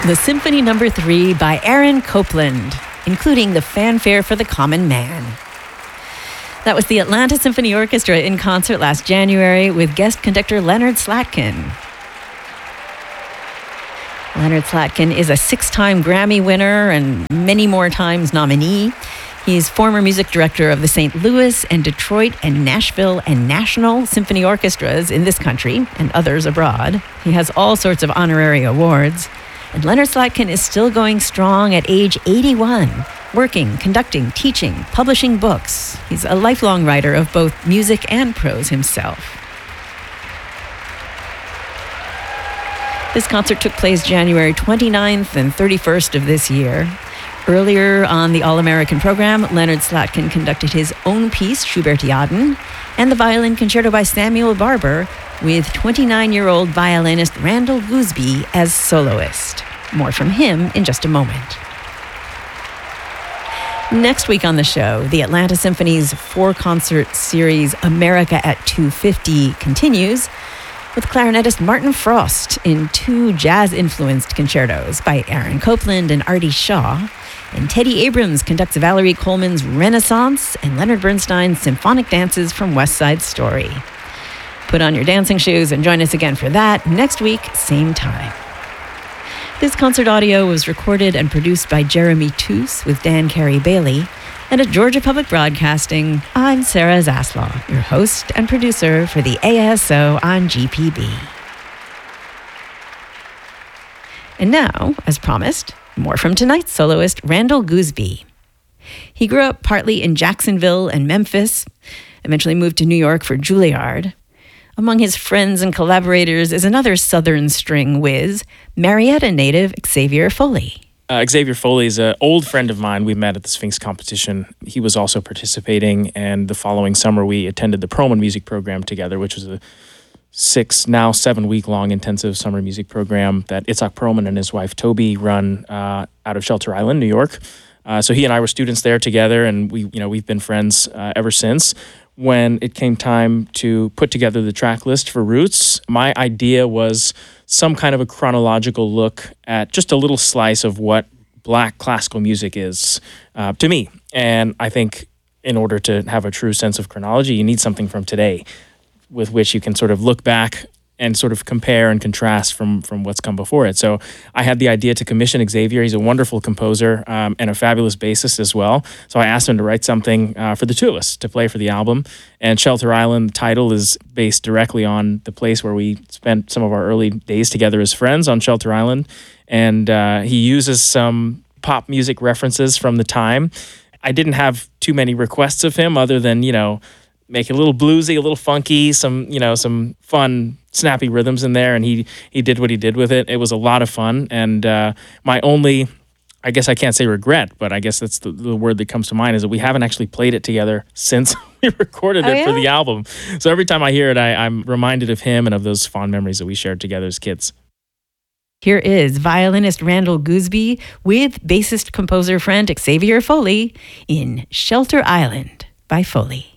The Symphony No. 3 by Aaron Copland, including the fanfare for the common man. That was the Atlanta Symphony Orchestra in concert last January with guest conductor Leonard Slatkin. Leonard Slatkin is a 6-time Grammy winner and many more times nominee. He's former music director of the St. Louis and Detroit and Nashville and National Symphony Orchestras in this country and others abroad. He has all sorts of honorary awards. And Leonard Slatkin is still going strong at age 81, working, conducting, teaching, publishing books. He's a lifelong writer of both music and prose himself. This concert took place January 29th and 31st of this year. Earlier on the All-American program, Leonard Slatkin conducted his own piece, Schubertiaden, and the violin concerto by Samuel Barber, with 29-year-old violinist Randall Gooseby as soloist. More from him in just a moment. Next week on the show, the Atlanta Symphony's 4-concert series America at 250 continues with clarinetist Martin Frost in 2 jazz-influenced concertos by Aaron Copland and Artie Shaw. And Teddy Abrams conducts Valerie Coleman's Renaissance and Leonard Bernstein's Symphonic Dances from West Side Story. Put on your dancing shoes and join us again for that next week, same time. This concert audio was recorded and produced by Jeremy Toos with Dan Carey Bailey. And at Georgia Public Broadcasting, I'm Sarah Zaslaw, your host and producer for the ASO on GPB. And now, as promised, more from tonight's soloist, Randall Gooseby. He grew up partly in Jacksonville and Memphis, eventually moved to New York for Juilliard. Among his friends and collaborators is another Southern string whiz, Marietta native Xavier Foley. Xavier Foley is an old friend of mine. We met at the Sphinx competition. He was also participating, and the following summer we attended the Perlman music program together, which was a 7-week-long intensive summer music program that Itzhak Perlman and his wife Toby run out of Shelter Island, New York. So he and I were students there together, and we've been friends ever since. When it came time to put together the track list for Roots, my idea was some kind of a chronological look at just a little slice of what Black classical music is to me. And I think in order to have a true sense of chronology, you need something from today with which you can sort of look back and sort of compare and contrast from what's come before it. So I had the idea to commission Xavier. He's a wonderful composer and a fabulous bassist as well. So I asked him to write something for the two of us to play for the album. And Shelter Island, the title is based directly on the place where we spent some of our early days together as friends on Shelter Island. And he uses some pop music references from the time. I didn't have too many requests of him other than, make it a little bluesy, a little funky, some fun, snappy rhythms in there, and he did what he did with it. It was a lot of fun, and my only, I guess I can't say regret, but I guess that's the word that comes to mind, is that we haven't actually played it together since we recorded it for the album. So every time I hear it, I'm reminded of him and of those fond memories that we shared together as kids. Here is violinist Randall Gooseby with bassist composer friend Xavier Foley in Shelter Island by Foley.